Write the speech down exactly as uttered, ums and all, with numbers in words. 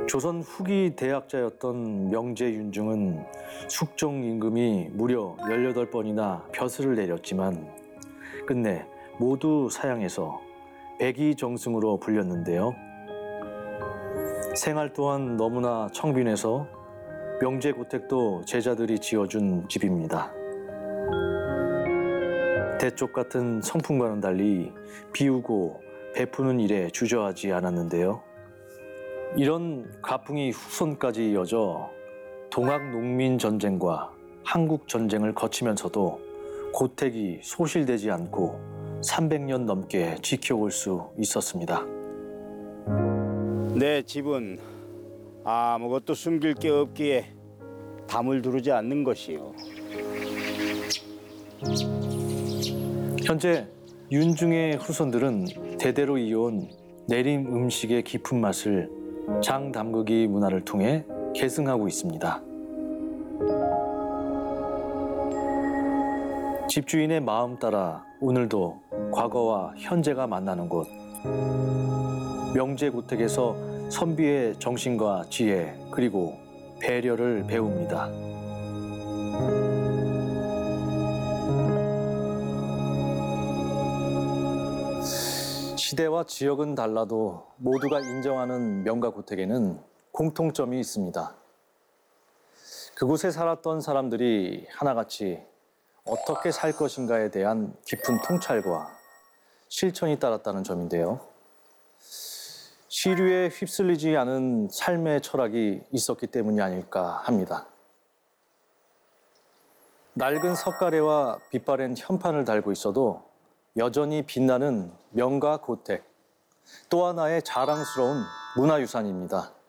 조선 후기 대학자였던 명제윤중은 숙종 임금이 무려 열여덟 번이나 벼슬을 내렸지만 끝내 모두 사양해서 백의정승으로 불렸는데요. 생활 또한 너무나 청빈해서 명제고택도 제자들이 지어준 집입니다. 대쪽 같은 성품과는 달리 비우고 베푸는 일에 주저하지 않았는데요. 이런 가풍이 후손까지 이어져 동학농민전쟁과 한국전쟁을 거치면서도 고택이 소실되지 않고 삼백 년 넘게 지켜올 수 있었습니다. 내 집은 아무것도 숨길 게 없기에 담을 두르지 않는 것이요. 현재 윤중의 후손들은 대대로 이어온 내림 음식의 깊은 맛을 장담그기 문화를 통해 계승하고 있습니다. 집주인의 마음 따라 오늘도 과거와 현재가 만나는 곳. 명제고택에서 선비의 정신과 지혜 그리고 배려를 배웁니다. 시대와 지역은 달라도 모두가 인정하는 명가고택에는 공통점이 있습니다. 그곳에 살았던 사람들이 하나같이 어떻게 살 것인가에 대한 깊은 통찰과 실천이 따랐다는 점인데요. 시류에 휩쓸리지 않은 삶의 철학이 있었기 때문이 아닐까 합니다. 낡은 석가래와 빛바랜 현판을 달고 있어도 여전히 빛나는 명가 고택, 또 하나의 자랑스러운 문화유산입니다.